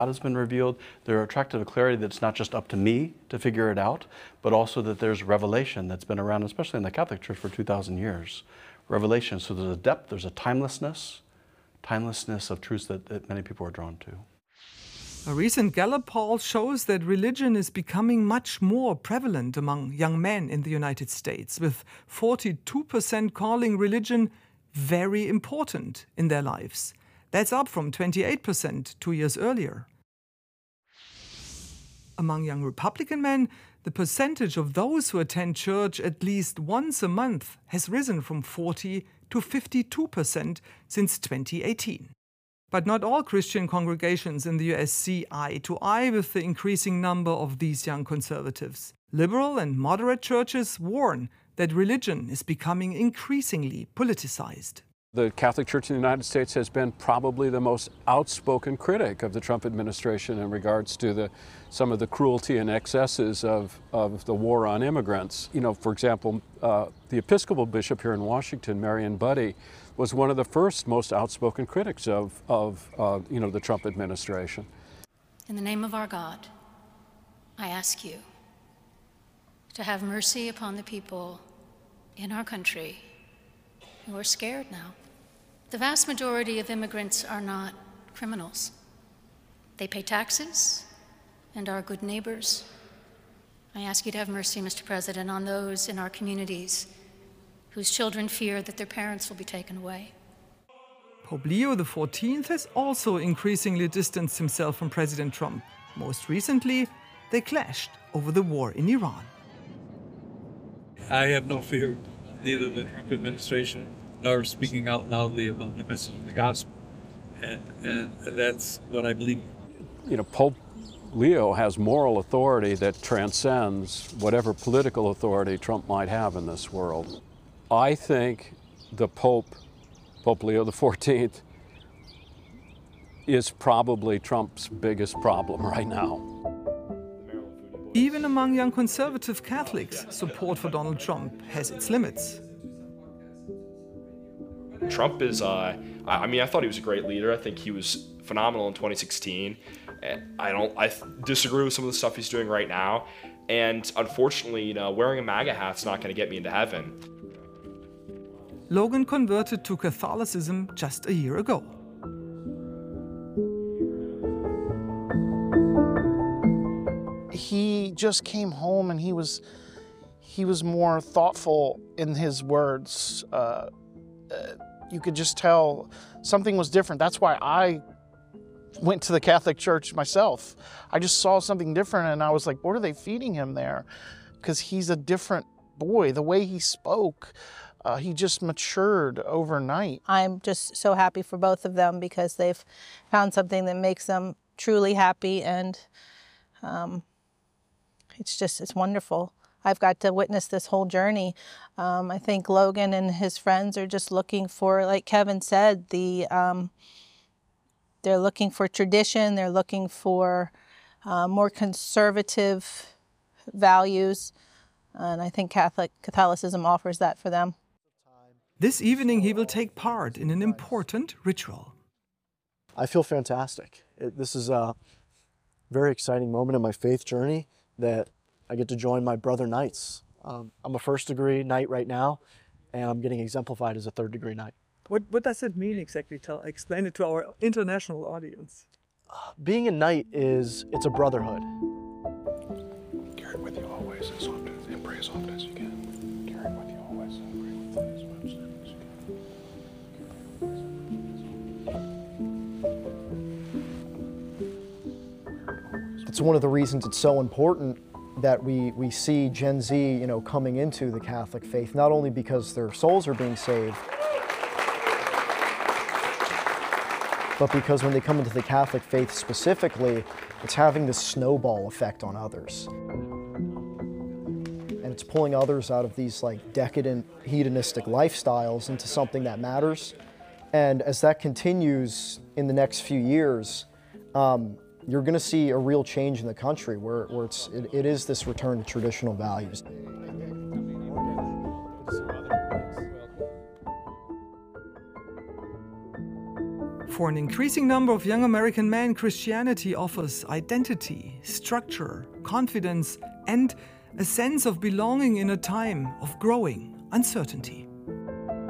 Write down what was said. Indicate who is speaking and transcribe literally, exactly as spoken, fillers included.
Speaker 1: God has been revealed. They're attracted to clarity that's not just up to me to figure it out, but also that there's revelation that's been around, especially in the Catholic Church, for two thousand years. Revelation, so there's a depth, there's a timelessness, timelessness of truths that, that many people are drawn to.
Speaker 2: A recent Gallup poll shows that religion is becoming much more prevalent among young men in the United States, with forty-two percent calling religion very important in their lives. That's up from twenty-eight percent two years earlier. Among young Republican men, the percentage of those who attend church at least once a month has risen from forty to fifty-two percent since twenty eighteen. But not all Christian congregations in the U S see eye to eye with the increasing number of these young conservatives. Liberal and moderate churches warn that religion is becoming increasingly politicized.
Speaker 3: The Catholic Church in the United States has been probably the most outspoken critic of the Trump administration in regards to the, some of the cruelty and excesses of, of the war on immigrants. You know, for example, uh, the Episcopal bishop here in Washington, Marion Budde, was one of the first most outspoken critics of, of uh, you know, the Trump administration.
Speaker 4: In the name of our God, I ask you to have mercy upon the people in our country who are scared now. The vast majority of immigrants are not criminals. They pay taxes and are good neighbors. I ask you to have mercy, Mister President, on those in our communities whose children fear that their parents will be taken away.
Speaker 2: Pope Leo the fourteenth has also increasingly distanced himself from President Trump. Most recently, they clashed over the war in Iran.
Speaker 5: I have no fear, neither the Trump administration nor speaking out loudly about the message of the gospel. And, and that's what I believe.
Speaker 3: You know, Pope Leo has moral authority that transcends whatever political authority Trump might have in this world. I think the Pope, Pope Leo the fourteenth, is probably Trump's biggest problem right now.
Speaker 2: Even among young conservative Catholics, support for Donald Trump has its limits.
Speaker 6: Trump is, uh, I mean, I thought he was a great leader. I think he was phenomenal in twenty sixteen. I don't, I disagree with some of the stuff he's doing right now. And unfortunately, you know, wearing a MAGA hat's not going to get me into heaven.
Speaker 2: Logan converted to Catholicism just a year ago.
Speaker 7: He just came home and he was, he was more thoughtful in his words. Uh, uh, you could just tell something was different. That's why I went to the Catholic Church myself. I just saw something different and I was like, what are they feeding him there? Because he's a different boy. The way he spoke, uh, he just matured overnight.
Speaker 8: I'm just so happy for both of them because they've found something that makes them truly happy, and um, it's just, it's wonderful. I've got to witness this whole journey. Um, I think Logan and his friends are just looking for, like Kevin said, the um, they're looking for tradition. They're looking for uh, more conservative values, and I think Catholic Catholicism offers that for them.
Speaker 2: This evening, he will take part in an important ritual.
Speaker 9: I feel fantastic. It, this is a very exciting moment in my faith journey that I get to join my brother knights. Um, I'm a first degree knight right now, and I'm getting exemplified as a third degree knight.
Speaker 2: What, what does it mean exactly? Tell, explain it to our international audience.
Speaker 9: Uh, being a knight is, it's a brotherhood.
Speaker 10: Carry it with you always as often, and pray as often as you can. Carry it with you always and pray with you as much as you can.
Speaker 11: It's one of the reasons it's so important that we, we see Gen Z, you know, coming into the Catholic faith, not only because their souls are being saved, but because when they come into the Catholic faith specifically, it's having this snowball effect on others. And it's pulling others out of these like decadent, hedonistic lifestyles into something that matters. And as that continues in the next few years, um, you're gonna see a real change in the country where, where it's, it, it is this return to traditional values.
Speaker 2: For an increasing number of young American men, Christianity offers identity, structure, confidence, and a sense of belonging in a time of growing uncertainty.